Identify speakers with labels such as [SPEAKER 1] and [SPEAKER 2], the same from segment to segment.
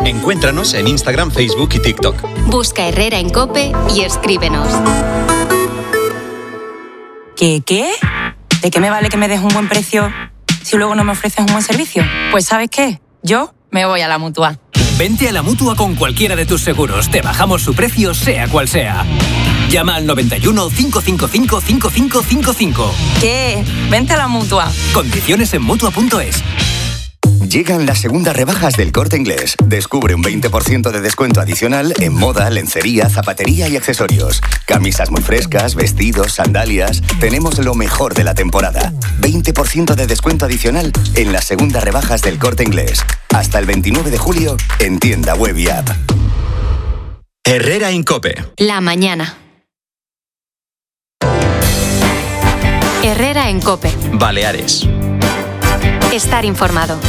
[SPEAKER 1] Encuéntranos en Instagram, Facebook y TikTok.
[SPEAKER 2] Busca Herrera en COPE y escríbenos.
[SPEAKER 3] ¿Qué? ¿De qué me vale que me des un buen precio si luego no me ofreces un buen servicio? Pues ¿sabes qué? Yo me voy a la Mutua.
[SPEAKER 4] Vente a la Mutua con cualquiera de tus seguros. Te bajamos su precio, sea cual sea. Llama al 91 555 5555.
[SPEAKER 3] ¿Qué? Vente a la Mutua.
[SPEAKER 4] Condiciones en Mutua.es.
[SPEAKER 5] Llegan las segundas rebajas del Corte Inglés. Descubre un 20% de descuento adicional en moda, lencería, zapatería y accesorios. Camisas muy frescas, vestidos, sandalias. Tenemos lo mejor de la temporada. 20% de descuento adicional en las segundas rebajas del Corte Inglés. Hasta el 29 de julio en tienda web y app.
[SPEAKER 1] Herrera en COPE.
[SPEAKER 2] La mañana. Herrera en COPE.
[SPEAKER 1] Baleares.
[SPEAKER 2] Estar informado.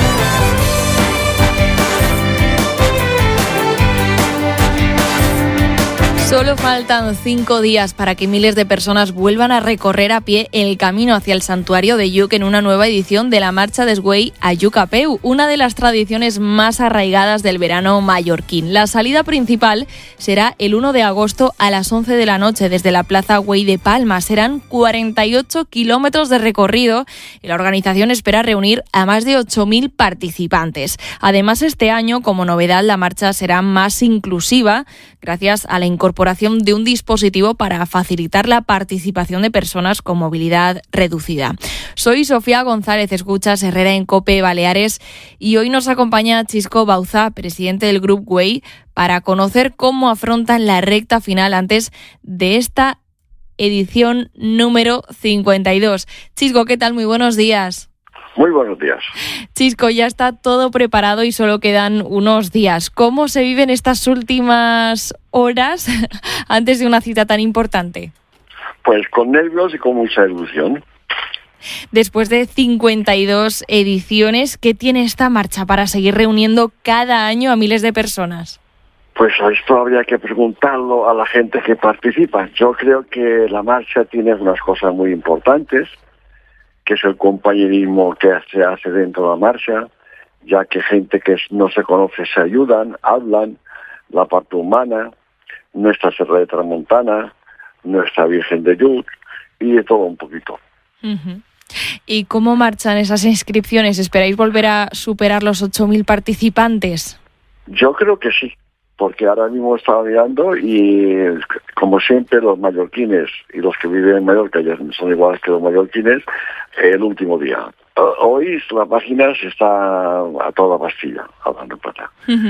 [SPEAKER 6] Solo faltan 5 días para que miles de personas vuelvan a recorrer a pie el camino hacia el santuario de Lluc en una nueva edición de la Marcha des Güell a Lluc a peu, una de las tradiciones más arraigadas del verano mallorquín. La salida principal será el 1 de agosto a las 11 de la noche desde la Plaza Güell de Palma. Serán 48 kilómetros de recorrido y la organización espera reunir a más de 8.000 participantes. Además, este año, como novedad, la marcha será más inclusiva gracias a la incorporación de un dispositivo para facilitar la participación de personas con movilidad reducida. Soy Sofía González, escuchas Herrera en COPE Baleares y hoy nos acompaña Chisco Bauza, presidente del Grup Güell, para conocer cómo afrontan la recta final antes de esta edición número 52. Chisco, ¿qué tal? Muy buenos días.
[SPEAKER 7] Muy buenos días.
[SPEAKER 6] Chisco, ya está todo preparado y solo quedan unos días. ¿Cómo se viven estas últimas horas antes de una cita tan importante?
[SPEAKER 7] Pues con nervios y con mucha ilusión.
[SPEAKER 6] Después de 52 ediciones, ¿qué tiene esta marcha para seguir reuniendo cada año a miles de personas?
[SPEAKER 7] Pues esto habría que preguntarlo a la gente que participa. Yo creo que la marcha tiene unas cosas muy importantes, que es el compañerismo que se hace dentro de la marcha, ya que gente que no se conoce se ayudan, hablan, la parte humana, nuestra Serra de Tramontana, nuestra Virgen de Lluc y de todo un poquito.
[SPEAKER 6] Uh-huh. ¿Y cómo marchan esas inscripciones? ¿Esperáis volver a superar los 8.000 participantes?
[SPEAKER 7] Yo creo que sí, porque ahora mismo estaba mirando y, como siempre, los mallorquines y los que viven en Mallorca ya son iguales que los mallorquines, el último día. Hoy la página se está a toda pastilla, hablando en plata.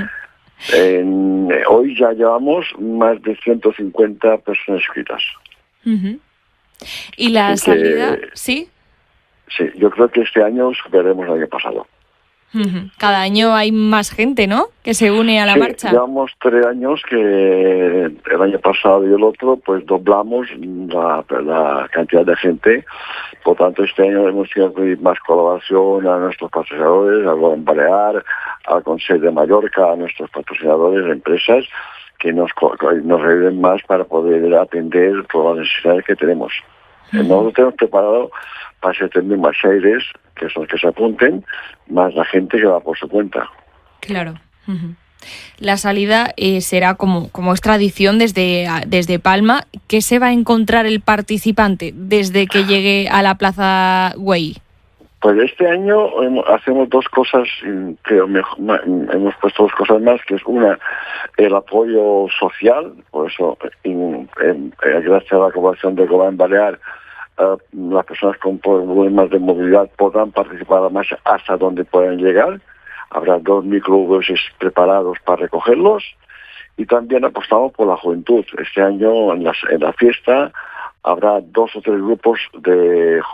[SPEAKER 7] Uh-huh. Hoy ya llevamos más de 150 personas inscritas.
[SPEAKER 6] Uh-huh. ¿Y la salida? ¿Sí?
[SPEAKER 7] Sí, yo creo que este año superaremos el año pasado.
[SPEAKER 6] Uh-huh. Cada año hay más gente, ¿no?, que se une a la marcha.
[SPEAKER 7] Llevamos 3 años que el año pasado y el otro pues doblamos la cantidad de gente. Por tanto, este año hemos tenido que pedir más colaboración a nuestros patrocinadores, al Gobierno Balear, al Consell de Mallorca, a nuestros patrocinadores, empresas, que nos ayuden más para poder atender todas las necesidades que tenemos. Uh-huh. Nosotros tenemos preparado para 7.000 Aires, que son los que se apunten, más la gente que va por su cuenta.
[SPEAKER 6] Claro. Uh-huh. La salida será como es tradición desde Palma. ¿Qué se va a encontrar el participante desde que llegue a la Plaza Güell?
[SPEAKER 7] Pues este año hacemos 2 cosas, que hemos puesto 2 cosas más, que es una, el apoyo social. Por eso, gracias a la colaboración del Gobierno Balear, las personas con problemas de movilidad podrán participar en la marcha hasta donde puedan llegar. Habrá 2 microbuses preparados para recogerlos y también apostamos por la juventud. Este año en la fiesta habrá 2 o 3 grupos de